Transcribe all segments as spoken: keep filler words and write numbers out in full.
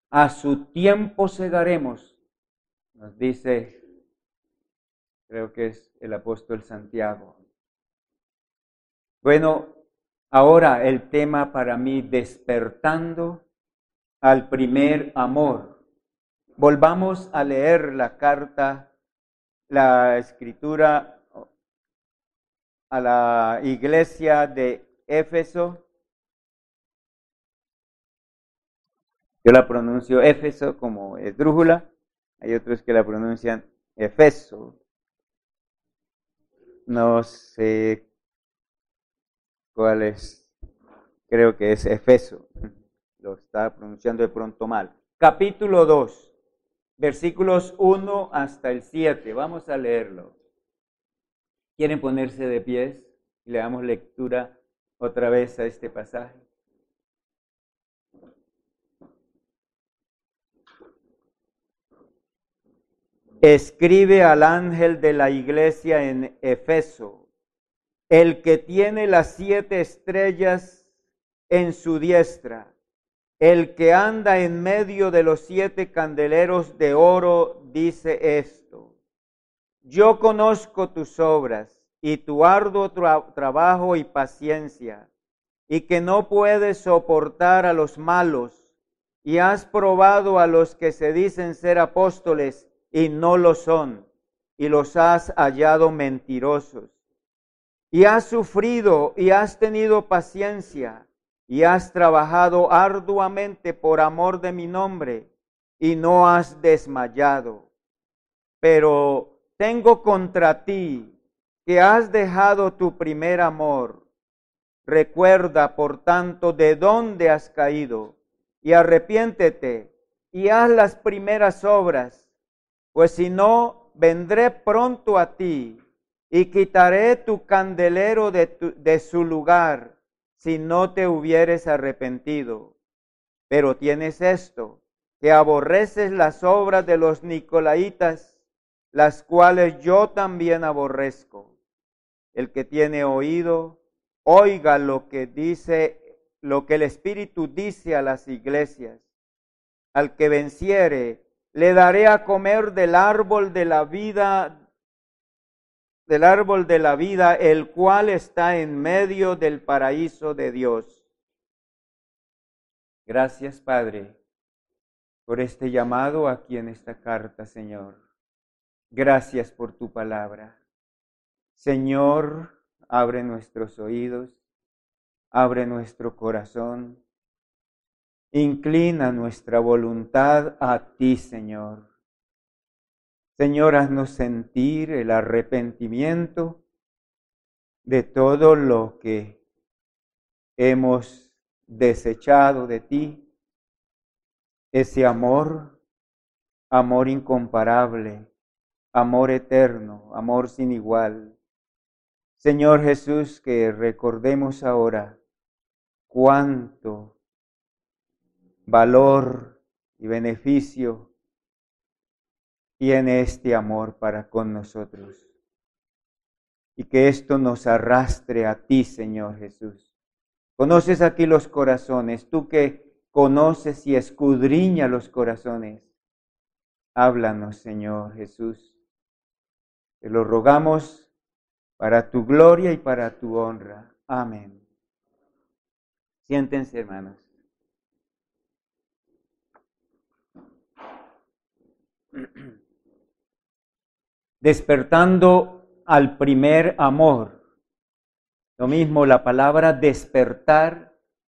A su tiempo segaremos, nos dice, creo que es el apóstol Santiago. Bueno, ahora el tema para mí, despertando al primer amor. Volvamos a leer la carta, la escritura a la iglesia de Éfeso. Yo la pronuncio Éfeso como esdrújula, hay otros que la pronuncian Efeso. No sé cuál es, creo que es Efeso, lo está pronunciando de pronto mal. Capítulo dos, versículos uno hasta el siete, vamos a leerlo. ¿Quieren ponerse de pies? Y le damos lectura otra vez a este pasaje. Escribe al ángel de la iglesia en Efeso, el que tiene las siete estrellas en su diestra, el que anda en medio de los siete candeleros de oro, dice esto: yo conozco tus obras y tu arduo tra- trabajo y paciencia, y que no puedes soportar a los malos, y has probado a los que se dicen ser apóstoles y no lo son, y los has hallado mentirosos. Y has sufrido y has tenido paciencia, y has trabajado arduamente por amor de mi nombre, y no has desmayado. Pero tengo contra ti que has dejado tu primer amor. Recuerda, por tanto, de dónde has caído, y arrepiéntete, y haz las primeras obras, pues si no, vendré pronto a ti, y quitaré tu candelero de, tu, de su lugar, si no te hubieres arrepentido. Pero tienes esto, que aborreces las obras de los nicolaítas, las cuales yo también aborrezco. El que tiene oído, oiga lo que dice, lo que el Espíritu dice a las iglesias. Al que venciere, le daré a comer del árbol de la vida, del árbol de la vida, el cual está en medio del paraíso de Dios. Gracias, Padre, por este llamado aquí en esta carta, Señor. Gracias por tu palabra. Señor, abre nuestros oídos, abre nuestro corazón, inclina nuestra voluntad a ti, Señor. Señor, haznos sentir el arrepentimiento de todo lo que hemos desechado de ti, ese amor, amor incomparable, amor eterno, amor sin igual. Señor Jesús, que recordemos ahora cuánto valor y beneficio tiene este amor para con nosotros. Y que esto nos arrastre a ti, Señor Jesús. Conoces aquí los corazones, tú que conoces y escudriña los corazones. Háblanos, Señor Jesús. Te lo rogamos para tu gloria y para tu honra. Amén. Siéntense, hermanos. Despertando al primer amor. Lo mismo, la palabra despertar,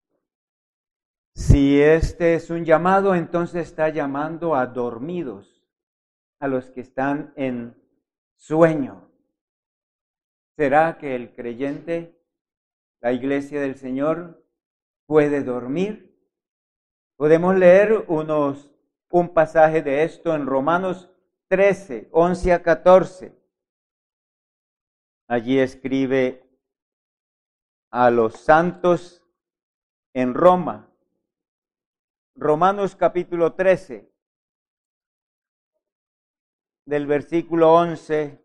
si este es un llamado, entonces está llamando a dormidos, a los que están en sueño. ¿Será que el creyente, la iglesia del Señor, puede dormir? Podemos leer unos, un pasaje de esto en Romanos trece, once a catorce. Allí escribe a los santos en Roma. Romanos capítulo trece, del versículo once.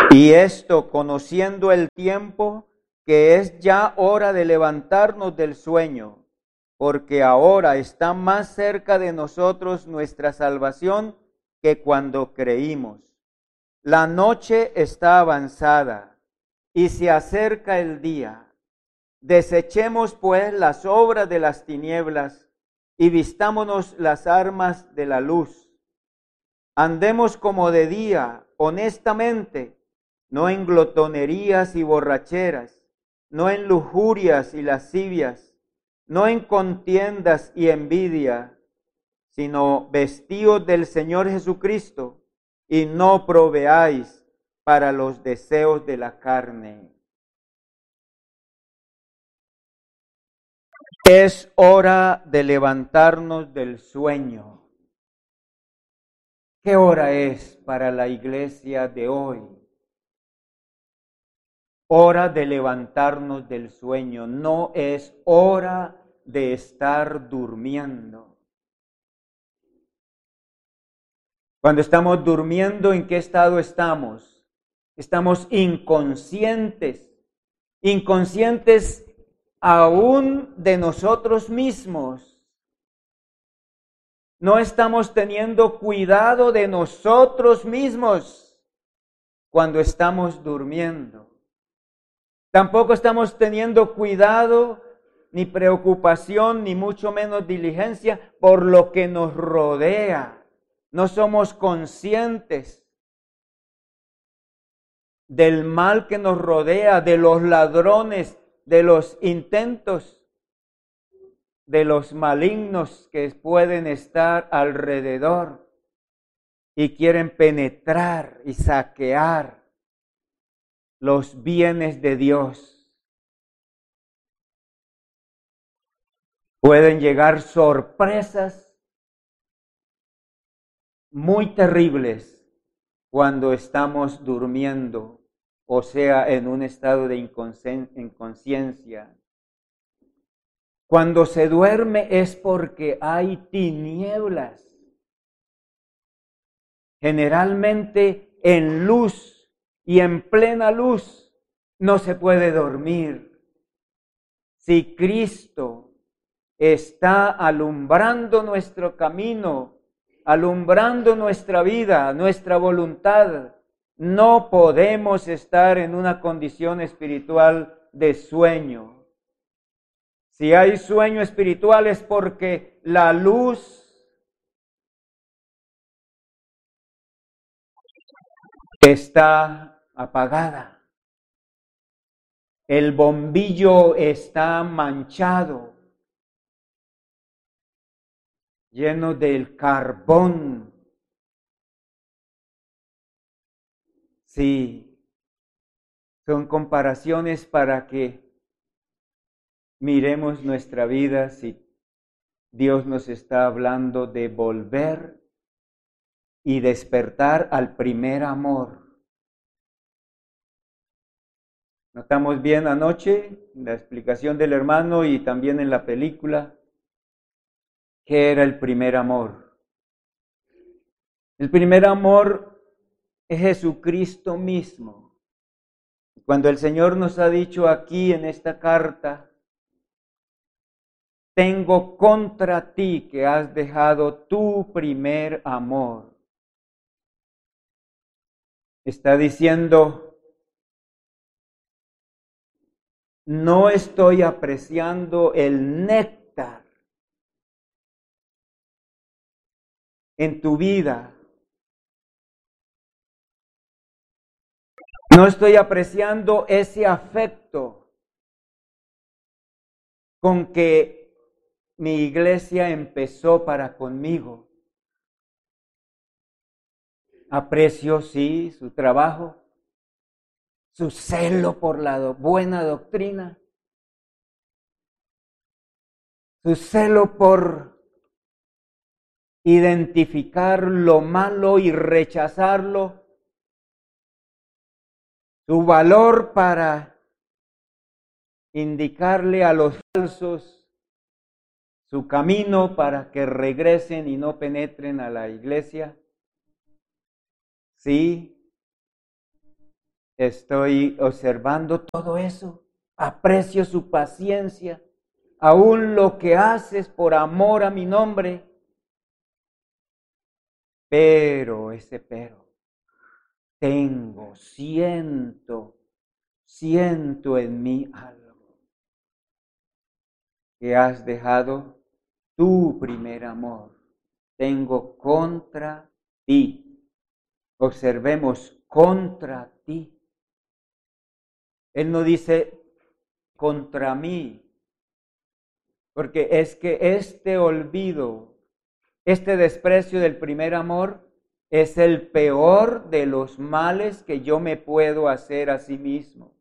Y esto conociendo el tiempo, que es ya hora de levantarnos del sueño, porque ahora está más cerca de nosotros nuestra salvación que cuando creímos. La noche está avanzada y se acerca el día. Desechemos pues las obras de las tinieblas y vistámonos las armas de la luz. Andemos como de día, honestamente, no en glotonerías y borracheras, no en lujurias y lascivias, no en contiendas y envidia, sino vestíos del Señor Jesucristo y no proveáis para los deseos de la carne. Es hora de levantarnos del sueño. ¿Qué hora es para la iglesia de hoy? Hora de levantarnos del sueño, no es hora de estar durmiendo. Cuando estamos durmiendo, ¿en qué estado estamos? Estamos inconscientes, inconscientes aún de nosotros mismos. No estamos teniendo cuidado de nosotros mismos cuando estamos durmiendo. Tampoco estamos teniendo cuidado, ni preocupación, ni mucho menos diligencia por lo que nos rodea. No somos conscientes del mal que nos rodea, de los ladrones, de los intentos, de los malignos que pueden estar alrededor y quieren penetrar y saquear los bienes de Dios. Pueden llegar sorpresas muy terribles cuando estamos durmiendo, o sea, en un estado de inconsciencia. Cuando se duerme es porque hay tinieblas. Generalmente en luz y en plena luz no se puede dormir. Si Cristo está alumbrando nuestro camino, alumbrando nuestra vida, nuestra voluntad, no podemos estar en una condición espiritual de sueño. Si hay sueño espiritual es porque la luz está apagada. El bombillo está manchado, lleno del carbón. Sí, son comparaciones para que miremos nuestra vida si Dios nos está hablando de volver y despertar al primer amor. Notamos bien anoche en la explicación del hermano y también en la película que era el primer amor. El primer amor es Jesucristo mismo. Cuando el Señor nos ha dicho aquí en esta carta, tengo contra ti que has dejado tu primer amor. Está diciendo, no estoy apreciando el néctar en tu vida. No estoy apreciando ese afecto con que mi iglesia empezó para conmigo. Aprecio, sí, su trabajo, su celo por la do- buena doctrina, su celo por identificar lo malo y rechazarlo, su valor para indicarle a los falsos su camino para que regresen y no penetren a la iglesia. Sí, Estoy observando todo eso. Aprecio su paciencia, aún lo que haces por amor a mi nombre. Pero, ese pero, tengo, siento, siento en mí algo, que has dejado tu primer amor. Tengo contra ti. Observemos, contra ti. Él no dice contra mí, porque es que este olvido, este desprecio del primer amor es el peor de los males que yo me puedo hacer a sí mismo.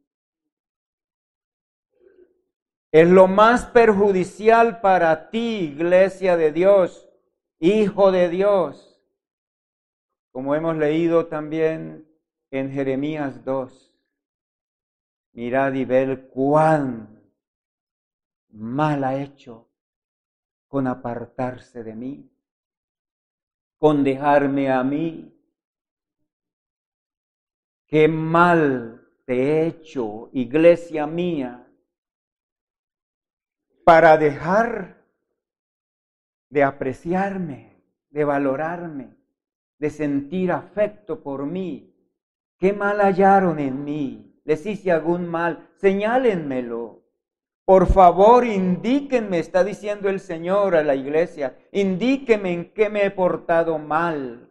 Es lo más perjudicial para ti, iglesia de Dios, hijo de Dios, como hemos leído también en Jeremías dos. Mirad y ved cuán mal ha hecho con apartarse de mí, con dejarme a mí. Qué mal te he hecho, iglesia mía, para dejar de apreciarme, de valorarme, de sentir afecto por mí. Qué mal hallaron en mí. Les hice algún mal, señálenmelo. Por favor, indíquenme, está diciendo el Señor a la iglesia, indíquenme en qué me he portado mal.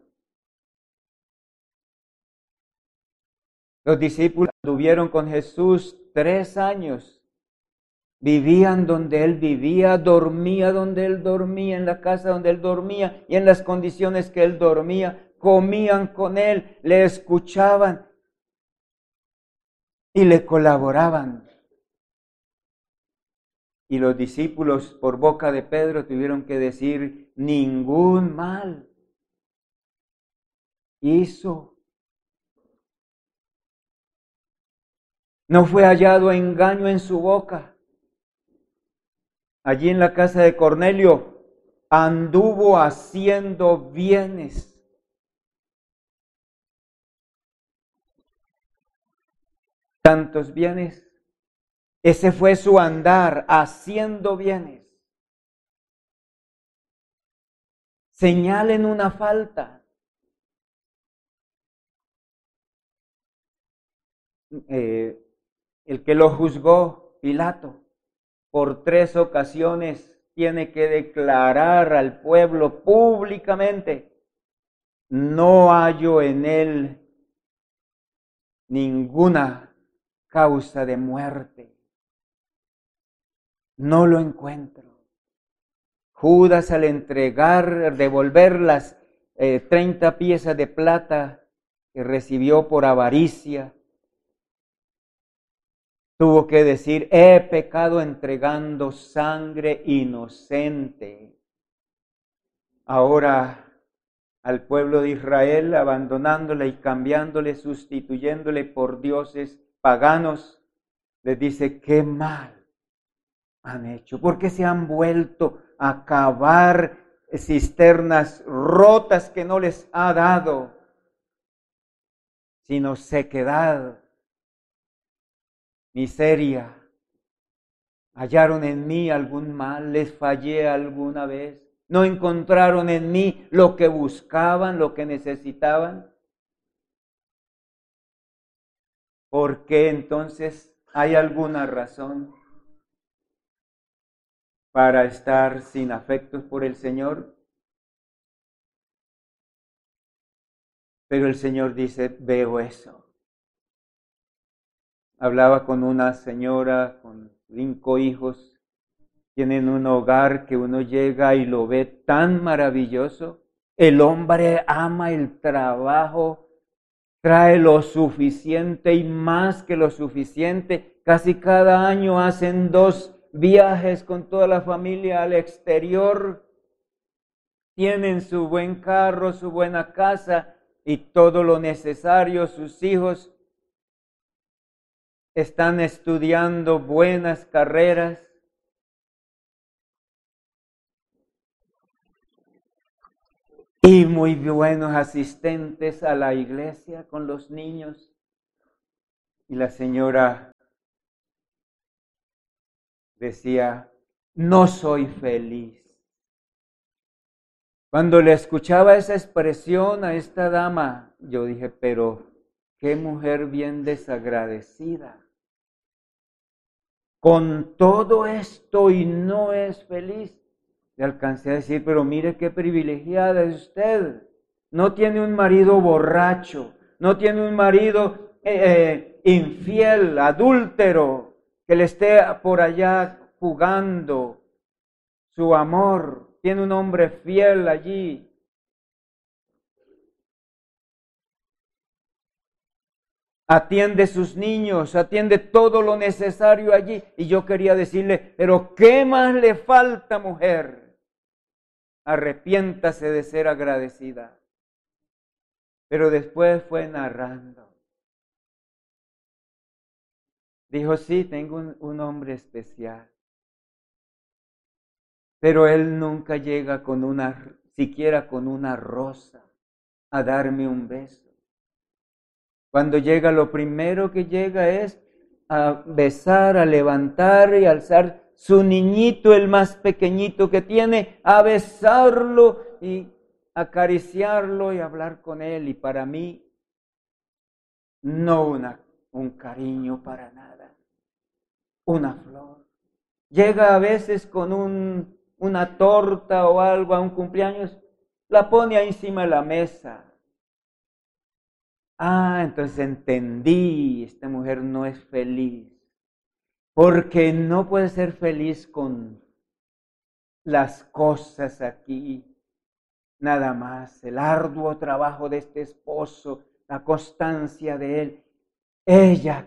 Los discípulos anduvieron con Jesús tres años. Vivían donde Él vivía, dormía donde Él dormía, en la casa donde Él dormía y en las condiciones que Él dormía. Comían con Él, le escuchaban y le colaboraban. Y los discípulos, por boca de Pedro, tuvieron que decir, ningún mal hizo. No fue hallado engaño en su boca. Allí en la casa de Cornelio anduvo haciendo bienes. Tantos bienes. Ese fue su andar, haciendo bienes. Señalen una falta. Eh, el que lo juzgó, Pilato, por tres ocasiones tiene que declarar al pueblo públicamente, no hallo en él ninguna causa de muerte. No lo encuentro. Judas, al entregar, devolver las eh, treinta piezas de plata que recibió por avaricia, tuvo que decir, he pecado entregando sangre inocente. Ahora al pueblo de Israel, abandonándole y cambiándole, sustituyéndole por dioses paganos, les dice, qué mal han hecho. ¿Por qué se han vuelto a cavar cisternas rotas que no les ha dado, sino sequedad, miseria? ¿Hallaron en mí algún mal? ¿Les fallé alguna vez? ¿No encontraron en mí lo que buscaban, lo que necesitaban? ¿Por qué entonces hay alguna razón para estar sin afectos por el Señor? Pero el Señor dice, veo eso. Hablaba con una señora con cinco hijos. Tienen un hogar que uno llega y lo ve tan maravilloso. El hombre ama el trabajo, trae lo suficiente y más que lo suficiente. Casi cada año hacen dos viajes con toda la familia al exterior. Tienen su buen carro, su buena casa y todo lo necesario. Sus hijos están estudiando buenas carreras. Y muy buenos asistentes a la iglesia con los niños. Y la señora decía, no soy feliz. Cuando le escuchaba esa expresión a esta dama, yo dije, pero qué mujer bien desagradecida. Con todo esto y no es feliz. Le alcancé a decir, pero mire qué privilegiada es usted. No tiene un marido borracho, no tiene un marido eh, infiel, adúltero, que le esté por allá jugando su amor. Tiene un hombre fiel allí. Atiende sus niños, atiende todo lo necesario allí. Y yo quería decirle, pero ¿qué más le falta, mujer? Arrepiéntase de ser agradecida. Pero después fue narrando. Dijo, sí, tengo un, un hombre especial. Pero él nunca llega con una, siquiera con una rosa, a darme un beso. Cuando llega, lo primero que llega es a besar, a levantar y alzar su niñito, el más pequeñito que tiene, a besarlo y acariciarlo y hablar con él. Y para mí, no una, un cariño para nada, una flor. Llega a veces con un, una torta o algo a un cumpleaños, la pone ahí encima de la mesa. Ah, entonces entendí, esta mujer no es feliz, porque no puede ser feliz con las cosas aquí, nada más, el arduo trabajo de este esposo, la constancia de él. Ella